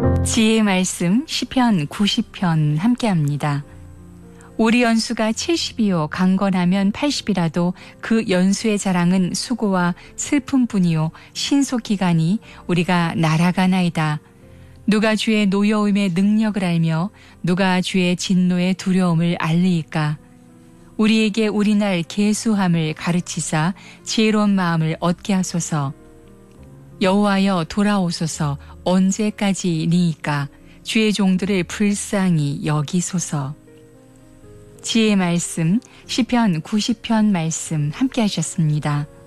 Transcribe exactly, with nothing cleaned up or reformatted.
지혜의 말씀 시편 구십 편 함께합니다. 우리 연수가 칠십이요 강건하면 팔십이라도 그 연수의 자랑은 수고와 슬픔뿐이요 신속기간이 우리가 날아가나이다. 누가 주의 노여움의 능력을 알며 누가 주의 진노의 두려움을 알리이까. 우리에게 우리날 계수함을 가르치사 지혜로운 마음을 얻게 하소서. 여호와여 돌아오소서. 언제까지니이까. 주의 종들을 불쌍히 여기소서. 지혜의 말씀 시편 구십 편 말씀 함께 하셨습니다.